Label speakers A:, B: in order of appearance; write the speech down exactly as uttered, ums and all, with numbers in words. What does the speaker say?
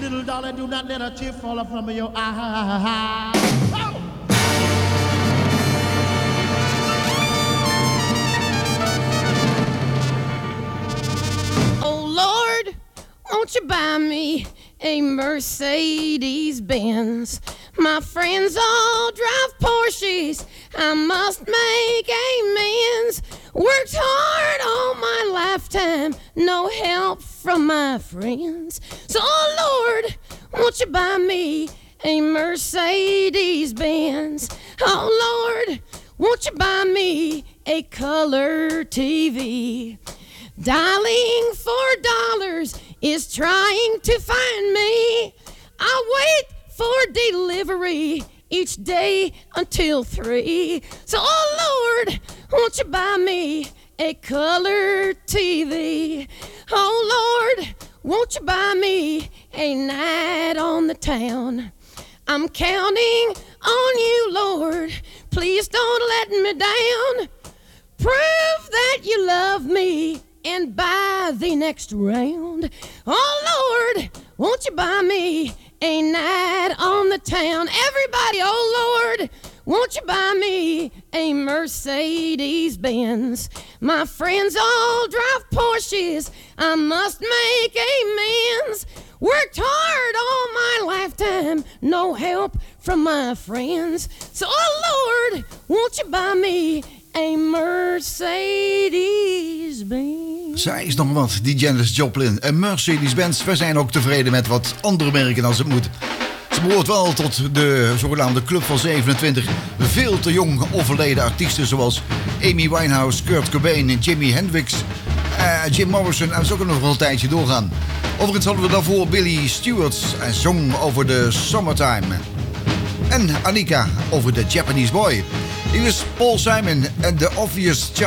A: Little darling, do not let a tear fall from your eye. Oh!
B: Oh Lord, won't you buy me a Mercedes Benz? My friends all drive Porsches, I must make amends. Worked hard all my lifetime, no help from my friends. So oh Lord, won't you buy me a Mercedes Benz? Oh Lord, won't you buy me a color T V? Dialing for dollars is trying to find me. I wait for delivery each day until three. So, oh Lord, won't you buy me a color T V? Oh Lord, won't you buy me a night on the town? I'm counting on you, Lord. Please don't let me down. Prove that you love me and buy the next round. Oh Lord, won't you buy me a night on the town? Everybody, oh Lord, won't you buy me a Mercedes Benz? My friends all drive Porsches, I must make amends. Worked hard all my lifetime, no help from my friends. So oh Lord, won't you buy me a Mercedes-Benz?
C: Zij is nog wat, die Janis Joplin. En Mercedes-Benz, we zijn ook tevreden met wat andere merken als het moet. Ze behoort wel tot de zogenaamde Club van zevenentwintig veel te jong overleden artiesten zoals Amy Winehouse, Kurt Cobain, Jimi Hendrix, uh, Jim Morrison. En zo kunnen we nog wel een tijdje doorgaan. Overigens hadden we daarvoor Billy Stewart en zong over de Summertime. En Annika over de Japanese Boy. Hier is Paul Simon en The Obvious Child.